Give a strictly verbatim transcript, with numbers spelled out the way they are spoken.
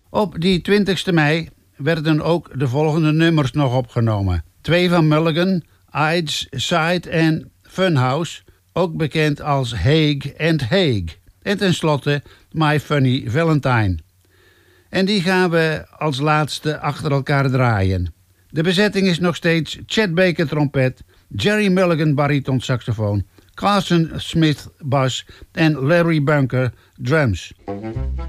Op die twintigste mei werden ook de volgende nummers nog opgenomen. Twee van Mulligan, Ides, Side en Funhouse, ook bekend als Haig and Haig. En tenslotte My Funny Valentine. En die gaan we als laatste achter elkaar draaien. De bezetting is nog steeds Chet Baker trompet, Jerry Mulligan bariton saxofoon, Carson Smith bas en Larry Bunker drums.